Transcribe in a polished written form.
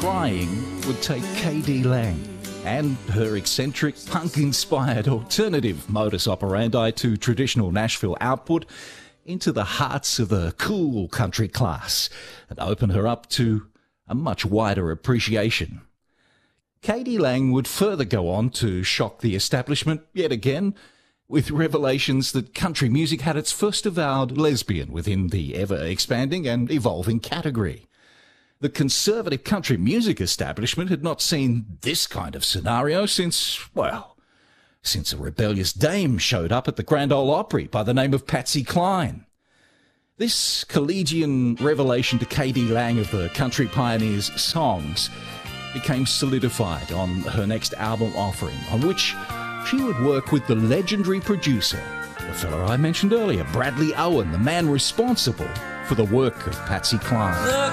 trying would take K.D. Lang and her eccentric, punk-inspired alternative modus operandi to traditional Nashville output into the hearts of the cool country class and open her up to a much wider appreciation. K.D. Lang would further go on to shock the establishment yet again with revelations that country music had its first avowed lesbian within the ever-expanding and evolving category. The conservative country music establishment had not seen this kind of scenario since a rebellious dame showed up at the Grand Ole Opry by the name of Patsy Cline. This collegian revelation to K.D. Lang of the country pioneer's songs became solidified on her next album offering, on which she would work with the legendary producer, the fella I mentioned earlier, Bradley Owen, the man responsible for the work of Patsy Cline.